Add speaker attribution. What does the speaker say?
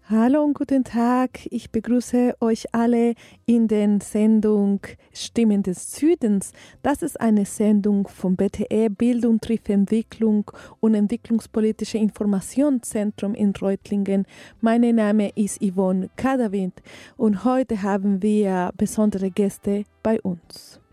Speaker 1: Hallo und guten Tag. Ich begrüße euch alle in der Sendung Stimmen des Südens. Das ist eine Sendung vom BTE Bildung trifft Entwicklung und Entwicklungspolitische Informationszentrum in Reutlingen. Mein Name ist Yvonne Kadawind und heute haben wir besondere Gäste bei uns.